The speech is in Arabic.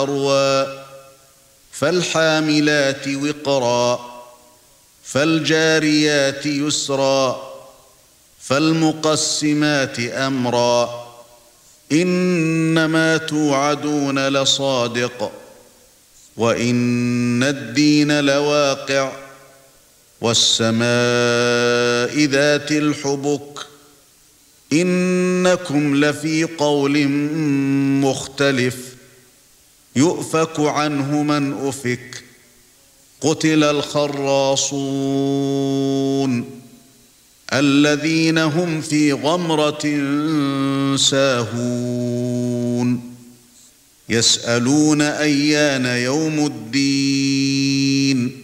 أَرْوَى فَالْحَامِلَاتِ وِقْرًا فَالْجَارِيَاتِ يُسْرًا فَالْمُقَسِّمَاتِ أَمْرًا إِنَّمَا تُوعَدُونَ لَصَادِقٌ وَإِنَّ الدِّينَ لَوَاقِعٌ وَالسَّمَاءِ ذَاتِ الْحُبُكِ إِنَّكُمْ لَفِي قَوْلٍ مُخْتَلِفٍ يُؤْفَكُ عَنْهُ مَنْ أُفِكَ قُتِلَ الْخَرَّاصُونَ الَّذِينَ هُمْ فِي غَمْرَةٍ سَاهُونَ يَسْأَلُونَ أَيَّانَ يَوْمُ الدِّينِ